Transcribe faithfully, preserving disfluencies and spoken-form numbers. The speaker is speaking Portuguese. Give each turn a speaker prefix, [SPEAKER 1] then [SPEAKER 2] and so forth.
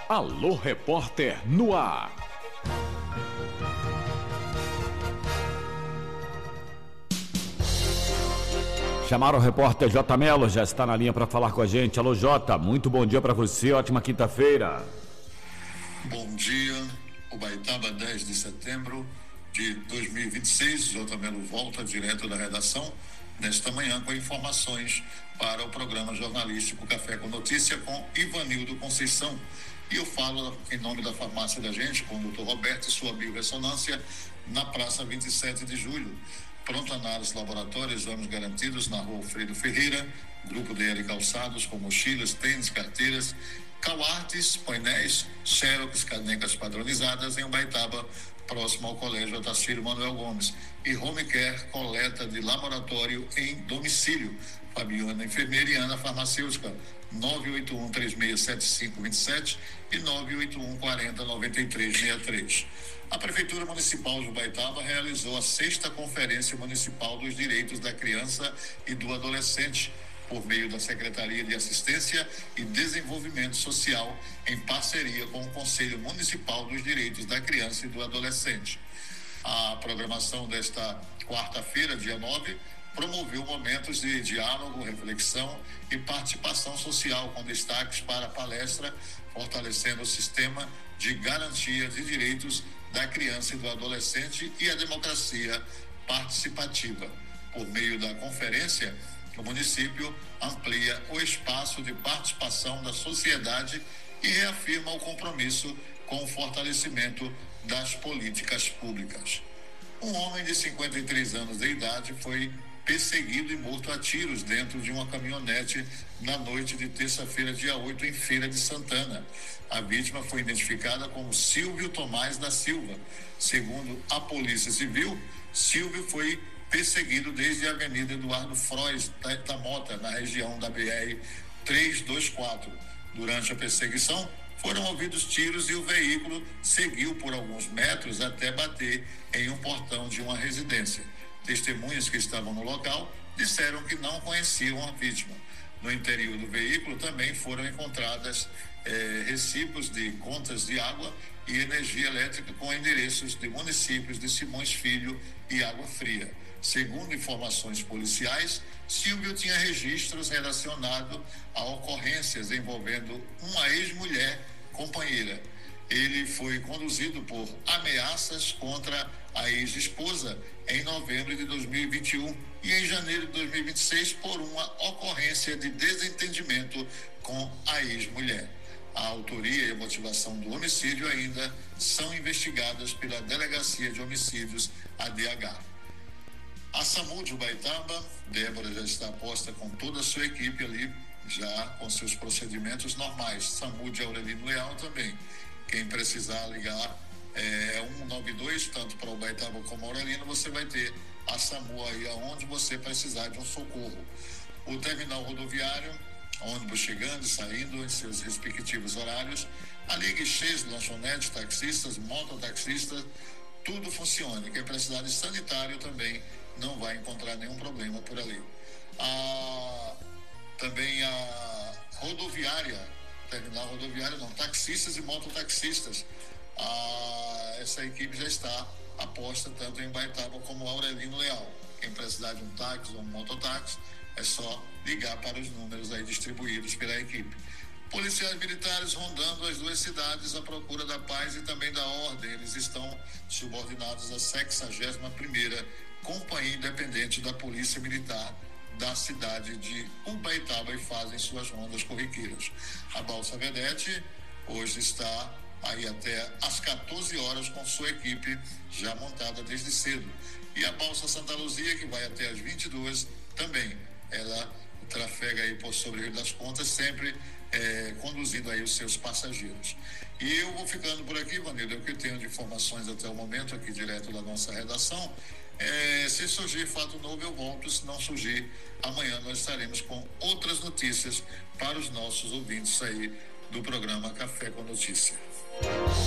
[SPEAKER 1] Alô Repórter no ar. Chamaram o repórter J. Melo, já está na linha para falar com a gente. Alô Jota, muito bom dia para você, ótima quinta-feira.
[SPEAKER 2] Bom dia, Ubaitaba, dez de setembro de dois mil e vinte e seis. J. Melo volta direto da redação nesta manhã com informações para o programa jornalístico Café com Notícia com Ivanildo Conceição. E eu falo em nome da farmácia da gente, com o doutor Roberto e sua biorressonância, na Praça vinte e sete de julho. Pronto análise laboratório, exames garantidos na rua Alfredo Ferreira, grupo D L Calçados, com mochilas, tênis, carteiras, Cauartes, painéis, xerox, canecas padronizadas em Ubaitaba, próximo ao Colégio Otacílio Manuel Gomes. E Home Care, coleta de laboratório em domicílio. Fabiana, enfermeira, e Ana, farmacêutica. nove oito um, três seis sete cinco dois sete e nove oito um, quatro zero, nove três seis três. A Prefeitura Municipal de Ubaitaba realizou a sexta Conferência Municipal dos Direitos da Criança e do Adolescente, por meio da Secretaria de Assistência e Desenvolvimento Social, em parceria com o Conselho Municipal dos Direitos da Criança e do Adolescente. A programação desta quarta-feira, dia nove, promoveu momentos de diálogo, reflexão e participação social, com destaques para a palestra Fortalecendo o Sistema de Garantia de Direitos da Criança e do Adolescente e a Democracia Participativa. Por meio da conferência, o município amplia o espaço de participação da sociedade e reafirma o compromisso com o fortalecimento das políticas públicas. Um homem de cinquenta e três anos de idade foi perseguido e morto a tiros dentro de uma caminhonete na noite de terça-feira, dia oito, em Feira de Santana. A vítima foi identificada como Silvio Tomás da Silva. Segundo a Polícia Civil, Silvio foi perseguido desde a Avenida Eduardo Frois da Mota, na região da B R trezentos e vinte e quatro. Durante a perseguição, foram ouvidos tiros e o veículo seguiu por alguns metros até bater em um portão de uma residência. Testemunhas que estavam no local disseram que não conheciam a vítima. No interior do veículo também foram encontradas eh, recibos de contas de água e energia elétrica com endereços de municípios de Simões Filho e Água Fria. Segundo informações policiais, Silvio tinha registros relacionados a ocorrências envolvendo uma ex-mulher companheira. Ele foi conduzido por ameaças contra a ex-esposa em novembro de dois mil e vinte e um e em janeiro de dois mil e vinte e seis por uma ocorrência de desentendimento com a ex-mulher. A autoria e a motivação do homicídio ainda são investigadas pela Delegacia de Homicídios, a D H. A SAMU de Ubaitaba, Débora já está posta com toda a sua equipe ali, já com seus procedimentos normais. SAMU de Aurelino Leal também. Quem precisar ligar é um nove dois, tanto para Ubaitaba como Aurelino, você vai ter a SAMU aí aonde você precisar de um socorro. O terminal rodoviário, ônibus chegando e saindo em seus respectivos horários, ali guichês, lanchonetes, taxistas, mototaxistas, tudo funciona. Quem precisar de sanitário também não vai encontrar nenhum problema por ali. A, também a rodoviária, terminal rodoviário não, taxistas e mototaxistas, a, essa equipe já está aposta tanto em Ubaitaba como Aurelino Leal. Quem precisar de um táxi ou um mototáxi, é só ligar para os números aí distribuídos pela equipe. Policiais militares rondando as duas cidades à procura da paz e também da ordem. Eles estão subordinados à sexagésima primeira Companhia Independente da Polícia Militar da cidade de Ubaitaba e fazem suas rondas corriqueiras. A Balsa Vedete hoje está aí até às quatorze horas com sua equipe já montada desde cedo. E a Balsa Santa Luzia, que vai até às vinte e duas, também. Ela trafega aí por sobre o Rio das Contas, sempre é, conduzindo aí os seus passageiros. E eu vou ficando por aqui, Vanildo, é o que eu tenho de informações até o momento aqui direto da nossa redação. É, se surgir fato novo eu volto, se não surgir, amanhã nós estaremos com outras notícias para os nossos ouvintes aí do programa Café com Notícia.